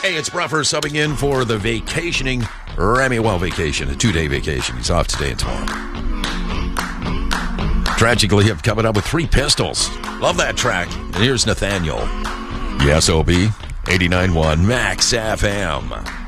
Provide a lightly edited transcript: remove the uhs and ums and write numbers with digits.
Hey, it's Bruffer subbing in for the vacationing Remy. Well, vacation, a 2-day vacation. He's off today and tomorrow. Tragically, I've coming up with 3 pistols. Love that track. And here's Nathaniel. The SOB, 89.1 Max FM.